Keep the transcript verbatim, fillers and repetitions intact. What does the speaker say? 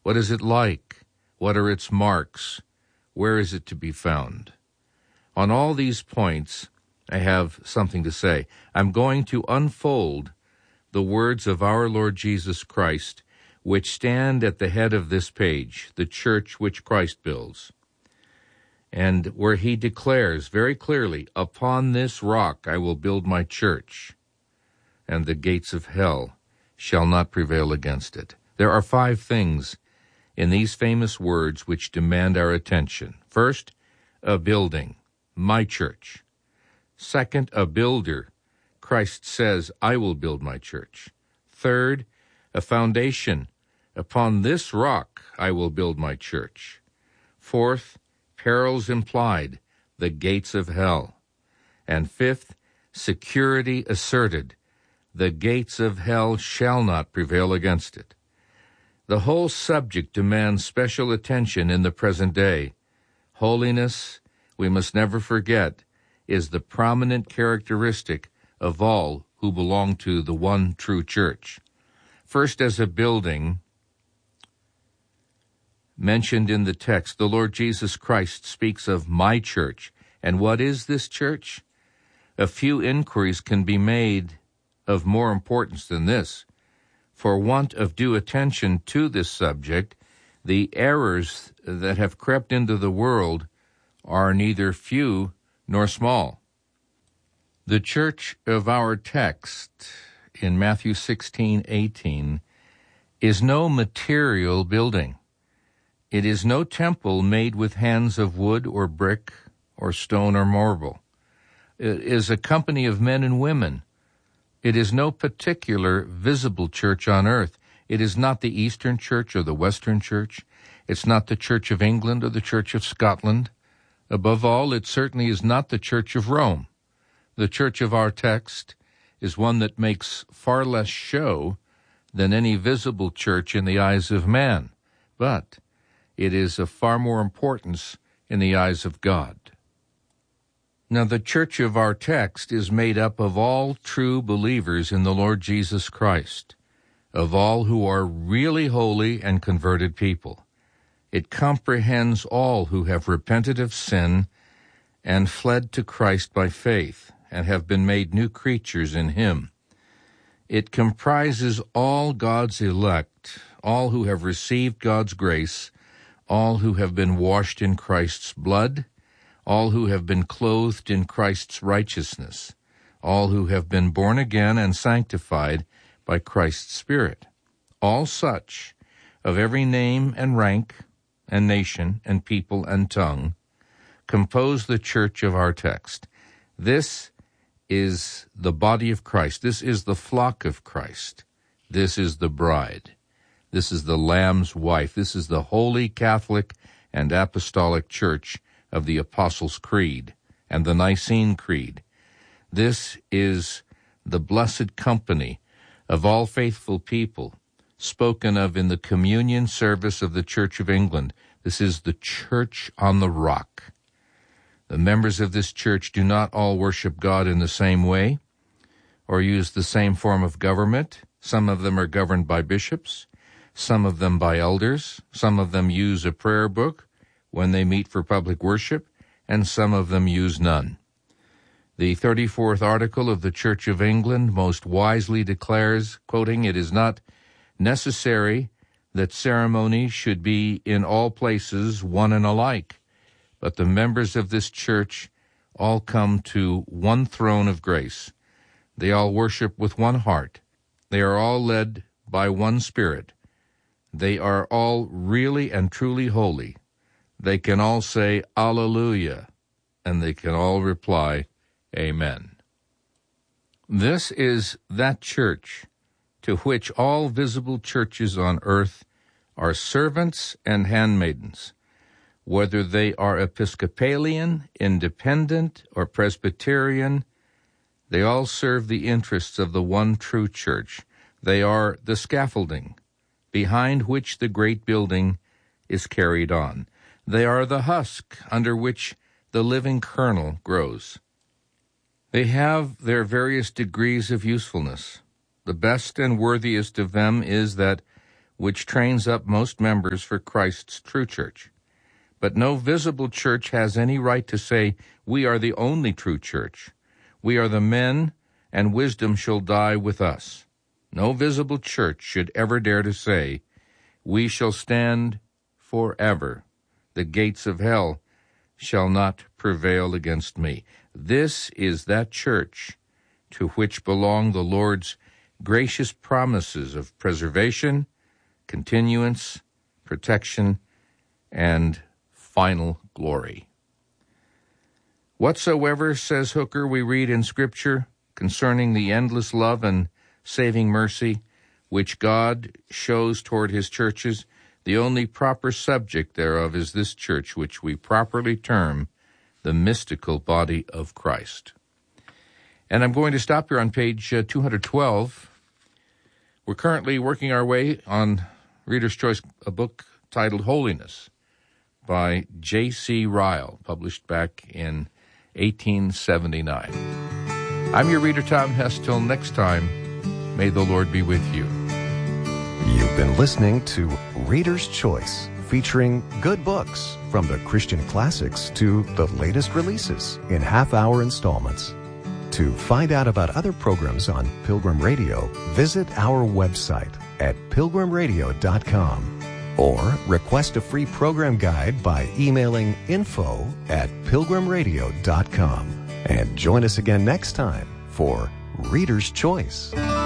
What is it like? What are its marks? Where is it to be found? On all these points, I have something to say. I'm going to unfold the words of our Lord Jesus Christ, which stand at the head of this page, the church which Christ builds, and where he declares very clearly, upon this rock I will build my church, and the gates of hell shall not prevail against it. There are five things in these famous words which demand our attention. First, a building, my church. Second, a builder. Christ says, I will build my church. Third, a foundation. Upon this rock I will build my church. Fourth, perils implied, the gates of hell. And fifth, security asserted, the gates of hell shall not prevail against it. The whole subject demands special attention in the present day. Holiness, we must never forget, is the prominent characteristic of all who belong to the one true church. First, as a building mentioned in the text, the Lord Jesus Christ speaks of my church. And what is this church? A few inquiries can be made of more importance than this. For want of due attention to this subject, the errors that have crept into the world are neither few nor small. The church of our text in Matthew sixteen eighteen is no material building. It is no temple made with hands of wood or brick or stone or marble. It is a company of men and women. It is no particular visible church on earth. It is not the Eastern Church or the Western Church. It's not the Church of England or the Church of Scotland. Above all, it certainly is not the Church of Rome. The church of our text is one that makes far less show than any visible church in the eyes of man, but it is of far more importance in the eyes of God. Now, the church of our text is made up of all true believers in the Lord Jesus Christ, of all who are really holy and converted people. It comprehends all who have repented of sin and fled to Christ by faith and have been made new creatures in him. It comprises all God's elect, all who have received God's grace, all who have been washed in Christ's blood, all who have been clothed in Christ's righteousness, all who have been born again and sanctified by Christ's Spirit. All such, of every name and rank and nation and people and tongue, compose the church of our text. This is the body of Christ. This is the flock of Christ. This is the bride. This is the Lamb's wife. This is the holy Catholic and Apostolic Church of the Apostles' Creed and the Nicene Creed. This is the blessed company of all faithful people spoken of in the communion service of the Church of England. This is the church on the rock. The members of this church do not all worship God in the same way or use the same form of government. Some of them are governed by bishops, some of them by elders, some of them use a prayer book when they meet for public worship, and some of them use none. The thirty-fourth article of the Church of England most wisely declares, quoting, "It is not necessary that ceremony should be in all places one and alike, but the members of this church all come to one throne of grace. They all worship with one heart. They are all led by one Spirit. They are all really and truly holy. They can all say, Alleluia, and they can all reply, Amen." This is that church to which all visible churches on earth are servants and handmaidens, whether they are Episcopalian, Independent, or Presbyterian. They all serve the interests of the one true church. They are the scaffolding behind which the great building is carried on. They are the husk under which the living kernel grows. They have their various degrees of usefulness. The best and worthiest of them is that which trains up most members for Christ's true church. But no visible church has any right to say, we are the only true church. We are the men, and wisdom shall die with us. No visible church should ever dare to say, we shall stand forever. The gates of hell shall not prevail against me. This is that church to which belong the Lord's gracious promises of preservation, continuance, protection, and final glory. Whatsoever, says Hooker, we read in Scripture concerning the endless love and saving mercy which God shows toward his churches, the only proper subject thereof is this church, which we properly term the mystical body of Christ. And I'm going to stop here on page uh, two hundred twelve. We're currently working our way on Reader's Choice, a book titled Holiness by J C Ryle, published back in eighteen seventy-nine. I'm your reader, Tom Hess. Till next time, may the Lord be with you. You've been listening to Reader's Choice, featuring good books from the Christian classics to the latest releases in half-hour installments. To find out about other programs on Pilgrim Radio, visit our website at pilgrim radio dot com or request a free program guide by emailing info at pilgrim radio dot com. And join us again next time for Reader's Choice.